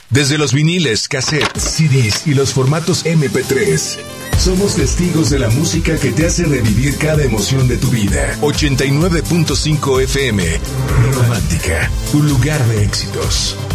Desde los viniles, cassettes, CDs y los formatos MP3, somos testigos de la música que te hace revivir cada emoción de tu vida. 89.5 FM, Romántica, un lugar de éxitos.